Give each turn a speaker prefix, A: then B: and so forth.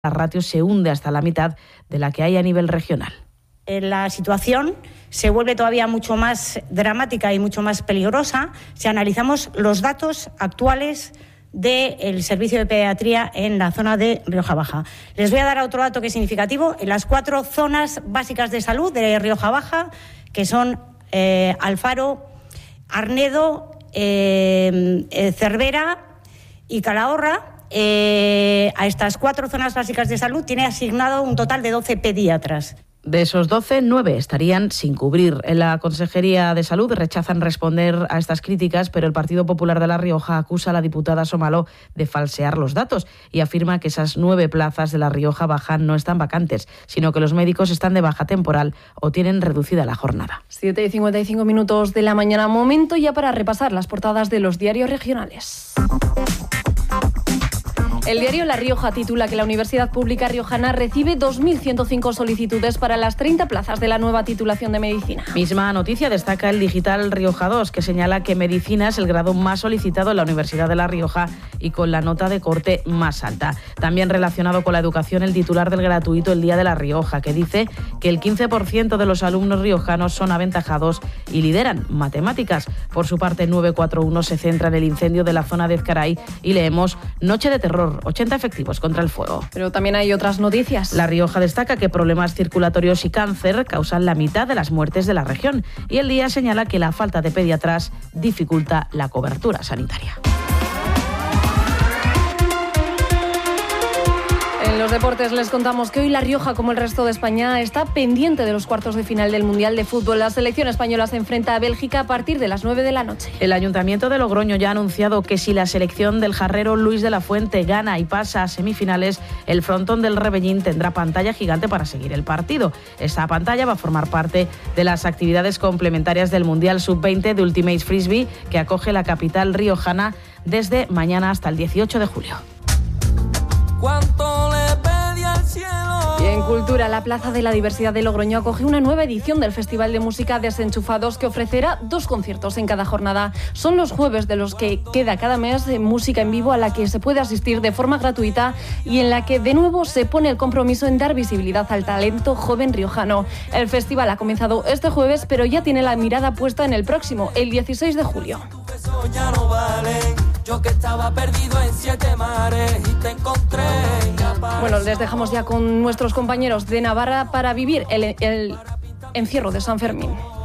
A: la ratio se hunde hasta la mitad de la que hay a nivel regional.
B: La situación se vuelve todavía mucho más dramática y mucho más peligrosa si analizamos los datos actuales del servicio de pediatría en la zona de Rioja Baja. Les voy a dar otro dato que es significativo. En las 4 zonas básicas de salud de Rioja Baja, que son Alfaro, Arnedo, Cervera y Calahorra, a estas 4 zonas básicas de salud tiene asignado un total de 12 pediatras.
A: De esos 12, 9 estarían sin cubrir. En la Consejería de Salud rechazan responder a estas críticas, pero el Partido Popular de La Rioja acusa a la diputada Somalo de falsear los datos y afirma que esas 9 plazas de La Rioja Baja no están vacantes, sino que los médicos están de baja temporal o tienen reducida la jornada.
C: 7:55 de la mañana, momento ya para repasar las portadas de los diarios regionales. El diario La Rioja titula que la Universidad Pública Riojana recibe 2.105 solicitudes para las 30 plazas de la nueva titulación de Medicina.
A: Misma noticia destaca el digital Rioja 2, que señala que Medicina es el grado más solicitado en la Universidad de La Rioja y con la nota de corte más alta. También relacionado con la educación, el titular del gratuito El Día de La Rioja, que dice que el 15% de los alumnos riojanos son aventajados y lideran matemáticas. Por su parte, 941 se centra en el incendio de la zona de Ezcaray y leemos Noche de terror, 80 efectivos contra el fuego.
C: Pero también hay otras noticias.
A: La Rioja destaca que problemas circulatorios y cáncer causan la mitad de las muertes de la región y El Día señala que la falta de pediatras dificulta la cobertura sanitaria.
C: En los deportes les contamos que hoy La Rioja, como el resto de España, está pendiente de los cuartos de final del Mundial de Fútbol. La selección española se enfrenta a Bélgica a partir de las 9 de la noche.
A: El Ayuntamiento de Logroño ya ha anunciado que si la selección del jarrero Luis de la Fuente gana y pasa a semifinales, el frontón del Rebellín tendrá pantalla gigante para seguir el partido. Esta pantalla va a formar parte de las actividades complementarias del Mundial Sub-20 de Ultimate Frisbee, que acoge la capital riojana desde mañana hasta el 18 de julio.
D: ¿Cuánto le pedí al cielo?
C: Y en Cultura, la Plaza de la Diversidad de Logroño acoge una nueva edición del Festival de Música Desenchufados, que ofrecerá 2 conciertos en cada jornada. Son los jueves de los que queda cada mes música en vivo a la que se puede asistir de forma gratuita y en la que de nuevo se pone el compromiso en dar visibilidad al talento joven riojano. El festival ha comenzado este jueves, pero ya tiene la mirada puesta en el próximo, el 16 de julio.
D: Ya no vale. Yo que estaba perdido en 7 mares y te encontré.
C: Bueno, les dejamos ya con nuestros compañeros de Navarra para vivir el encierro de San Fermín.